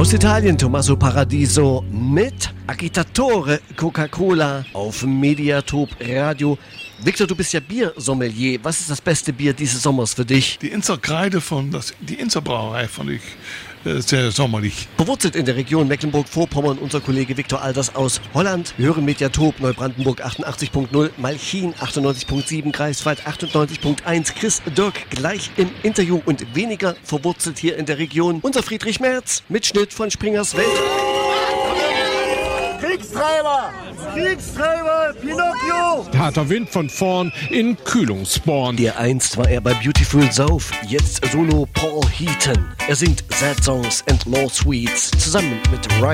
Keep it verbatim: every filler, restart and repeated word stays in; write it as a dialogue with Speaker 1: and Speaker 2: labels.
Speaker 1: Aus Italien Tommaso Paradiso mit Agitatore Coca-Cola auf Mediatop Radio. Victor, du bist ja Biersommelier. Was ist das beste Bier dieses Sommers für dich?
Speaker 2: Die Inzer Kreide von das, die Inzer Brauerei fand ich äh, sehr sommerlich.
Speaker 1: Bewurzelt in der Region Mecklenburg-Vorpommern unser Kollege Victor Alters aus Holland. Wir hören Mediatop, Neubrandenburg achtundachtzig Punkt null, Malchin achtundneunzig Punkt sieben, Greifswald achtundneunzig Punkt eins. Chris Dirk gleich im Interview und weniger verwurzelt hier in der Region. Unser Friedrich Merz, Mitschnitt von Springers Welt.
Speaker 3: Kriegstreiber! Kriegstreiber! Pinocchio!
Speaker 4: Harter Wind von vorn in Kühlungsborn.
Speaker 1: Der einst war er bei Beautiful South, jetzt Solo Paul Heaton. Er singt Sad Songs and Low Sweets zusammen mit Ryan.